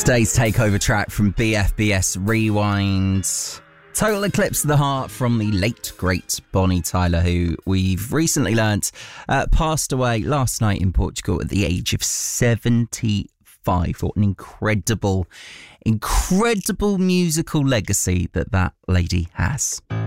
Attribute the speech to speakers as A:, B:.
A: Today's takeover track from BFBS Rewind. Total Eclipse of the Heart from the late, great Bonnie Tyler, who we've recently learnt passed away last night in Portugal at the age of 75. What an incredible musical legacy that lady has.